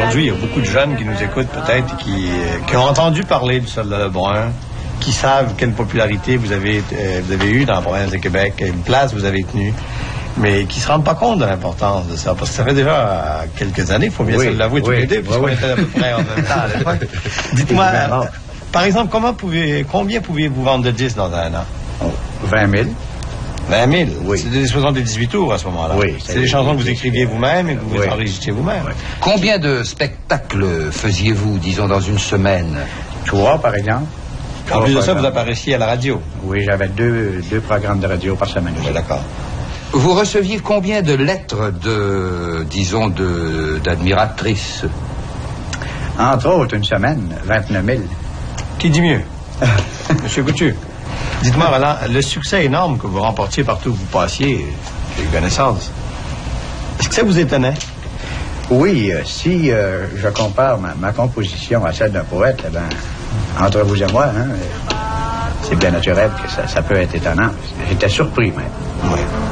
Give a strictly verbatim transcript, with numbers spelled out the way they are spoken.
aujourd'hui, il y a beaucoup de jeunes qui nous écoutent peut-être, qui, qui ont entendu parler du Soldat Lebrun, qui savent quelle popularité vous avez, euh, vous avez eue dans la province de Québec, quelle place vous avez tenue, mais qui ne se rendent pas compte de l'importance de ça. Parce que ça fait déjà euh, quelques années, il faut bien oui, se l'avouer tous oui, les deux, puisqu'on oui, était à peu près en même temps à l'époque. Dites-moi, euh, par exemple, comment pouvez, combien pouviez-vous vendre de disques dans un an? Oh, vingt mille. vingt mille? Oui. C'est des soixante-dix-huit tours à ce moment-là. Oui. C'est des chansons que vous écriviez vous-même et que vous oui. enregistriez vous-même. Oui. Combien de spectacles faisiez-vous, disons, dans une semaine? Trois, par exemple. En plus de ça, programmes. vous apparaissiez à la radio. Oui, j'avais deux, deux programmes de radio par semaine. Oui, d'accord. Vous receviez combien de lettres de, disons, de, d'admiratrices? Entre autres, une semaine, vingt-neuf mille. Qui dit mieux? Monsieur Coutu, dites-moi, voilà, le succès énorme que vous remportiez partout où vous passiez, j'ai eu connaissance, est-ce que ça vous étonnait? Oui, euh, si euh, je compare ma, ma composition à celle d'un poète, eh ben, entre vous et moi, hein, c'est bien naturel que ça, ça peut être étonnant. J'étais surpris même. Oui.